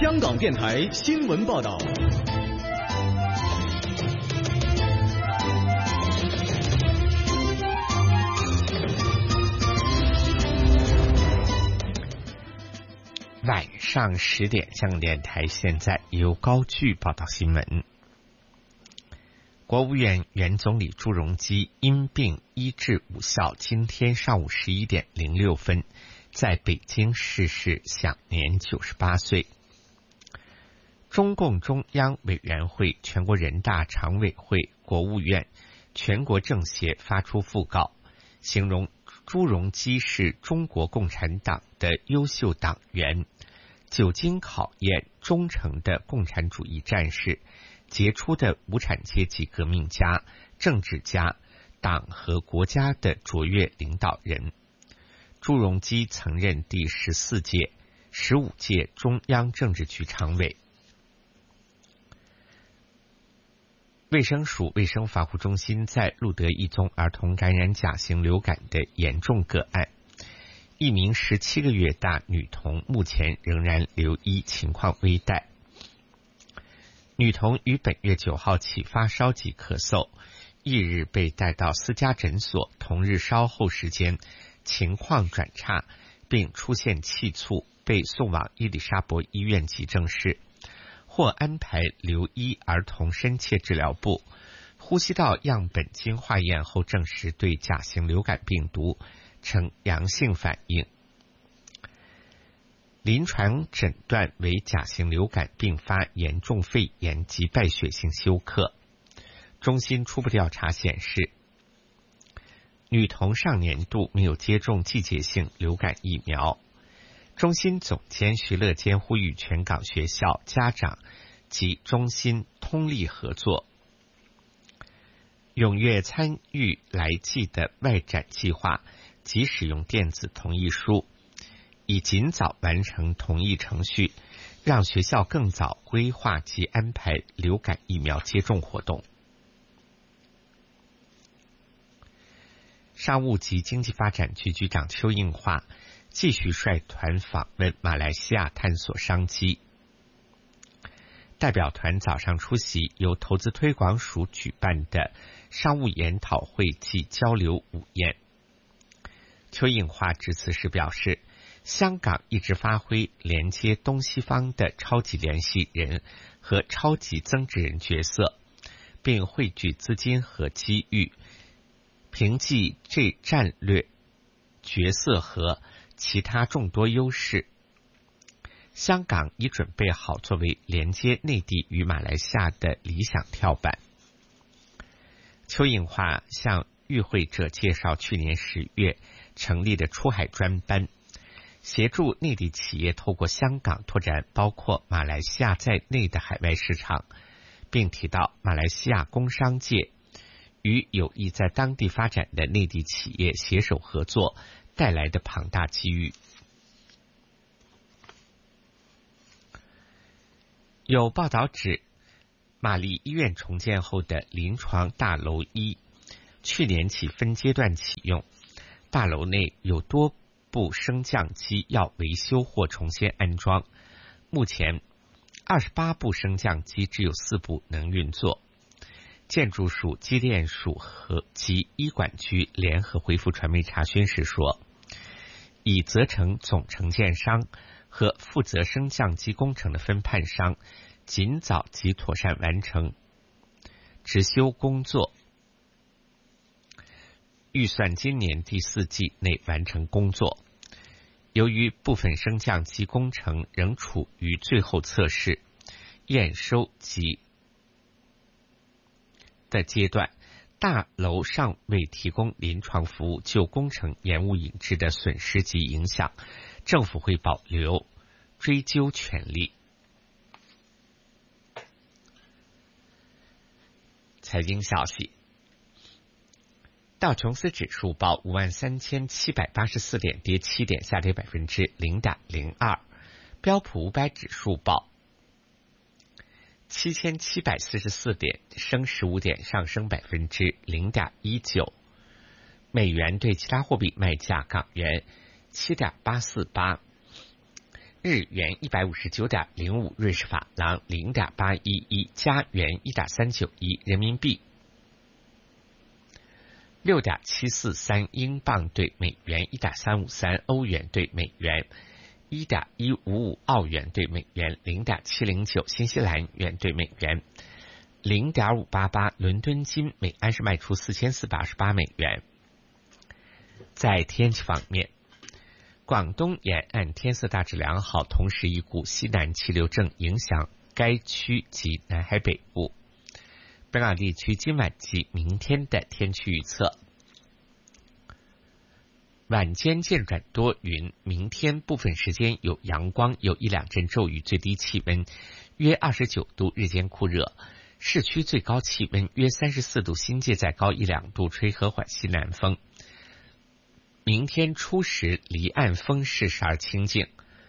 香港电台新闻报道。 晚上10点，香港电台现在由高炬报道新闻。国务院原总理朱镕基因病医治无效，今天上午11点06分在北京逝世，享年98岁。中共中央委员会、全国人大常委会、国务院、全国政协发出讣告，形容朱镕基是中国共产党的优秀党员，久经考验、忠诚的共产主义战士，杰出的无产阶级革命家、政治家，党和国家的卓越领导人。朱镕基曾任第14届、15届中央政治局常委。卫生署卫生防护中心在录得一宗儿童感染甲型流感的严重个案，一名17个月大女童目前仍然留医，情况危殆。女童于本月9号起发烧及咳嗽，翌日被带到私家诊所，同日稍后时间情况转差，并出现气促，被送往伊丽莎白医院急症室，或安排留医儿童深切治疗部。呼吸道样本经化验后证实对甲型流感病毒呈阳性反应，临床诊断为甲型流感并发严重肺炎及败血性休克。中心初步调查显示，女童上年度没有接种季节性流感疫苗。中心总监徐乐坚呼吁全港学校、家长及中心通力合作，踊跃参与来季的外展计划及使用电子同意书，以尽早完成同意程序，让学校更早规划及安排流感疫苗接种活动。商务及经济发展局局长邱应华继续率团访问马来西亚，探索商机。代表团早上出席由投资推广署举办的商务研讨会暨交流午宴。邱应华致辞时表示，香港一直发挥连接东西方的超级联系人和超级增值人角色，并汇聚资金和机遇，凭借这战略角色和其他众多优势，香港已准备好作为连接内地与马来西亚的理想跳板。邱应华向与会者介绍去年10月成立的出海专班，协助内地企业透过香港拓展包括马来西亚在内的海外市场，并提到马来西亚工商界与有意在当地发展的内地企业携手合作带来的庞大机遇。有报道指，玛丽医院重建后的临床大楼1去年起分阶段启用，大楼内有多部升降机要维修或重新安装，目前28部升降机只有4部能运作。建筑署、机电署及医管局联合回复传媒查询时说，已责成总承建商和负责升降机工程的分判商尽早及妥善完成执修工作，预算今年第4季内完成工作。由于部分升降机工程仍处于最后测试、验收及的阶段，大楼尚未提供临床服务，就工程延误引致的损失及影响，政府会保留追究权利。财经消息，道琼斯指数报53784点，跌7点，下跌0.02%。标普500指数报7744点，升15点，上升0.19%。美元对其他货币卖价：港元7.848， 日元159.05，瑞士法郎0.811，加元1.391，人民币6.743，英镑兑美元1.353，欧元兑美元1.155，澳元兑美元0.709，新西兰元兑美元0.588，伦敦金每安士卖出4428美元。在天气方面，广东沿岸天色大致良好，同时一股西南气流正影响该区及南海北部。本港地区今晚及明天的天气预测：晚间渐转多云，明天部分时间有阳光，有一两阵骤雨，最低气温约29度，日间酷热，市区最高气温约34度，新界再高一两度，吹和缓西南风。明天初时离岸风势时而清劲。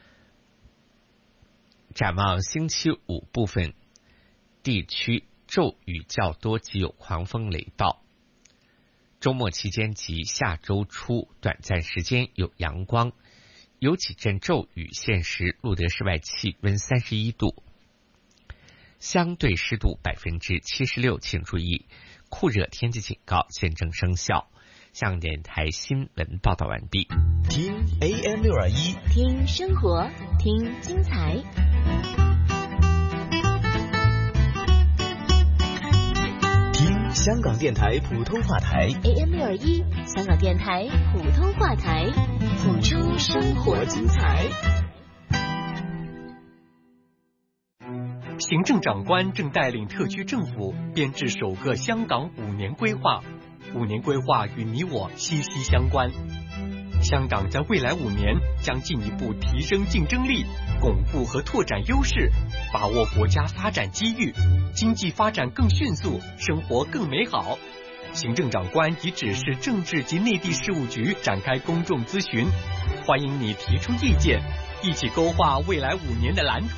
展望星期五，部分地区骤雨较多，及有狂风雷暴。周末期间及下周初短暂时间有阳光，有几阵骤雨，现时录得室外气温31度，相对湿度76%，请注意酷热天气警告现正生效。香港电台新闻报道完毕。 听 AM621， 听生活，听精彩。 听香港电台普通话台 AM621，香港电台普通话台，谱出生活精彩。 行政长官正带领特区政府编制首个香港5年规划，5年规划与你我息息相关。香港在未来5年将进一步提升竞争力，巩固和拓展优势，把握国家发展机遇，经济发展更迅速，生活更美好。行政长官已指示政治及内地事务局展开公众咨询，欢迎你提出意见，一起勾画未来5年的蓝图。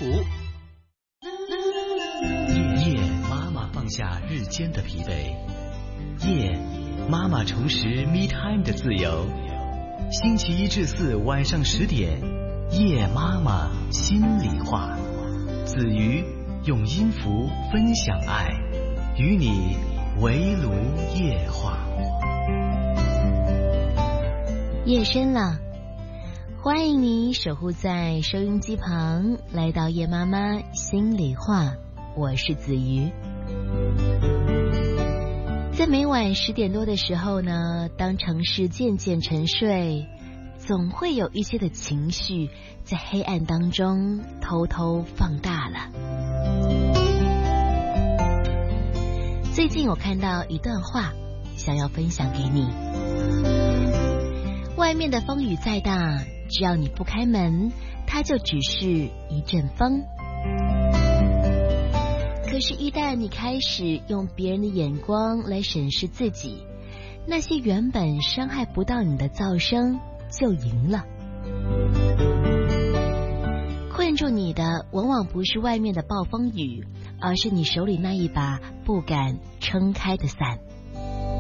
夜妈妈放下日间的疲惫，夜妈妈重拾 me time 的自由。星期1至4晚上10点，夜妈妈心里话，子瑜用音符分享爱，与你围炉夜话。 夜深了，欢迎你守护在收音机旁，来到夜妈妈心里话，我是子瑜。在每晚10点多的时候呢，当城市渐渐沉睡，总会有一些的情绪在黑暗当中偷偷放大了。最近我看到一段话，想要分享给你。外面的风雨再大，只要你不开门，它就只是一阵风。可是，一旦你开始用别人的眼光来审视自己，那些原本伤害不到你的噪声就赢了。困住你的往往不是外面的暴风雨，而是你手里那一把不敢撑开的伞。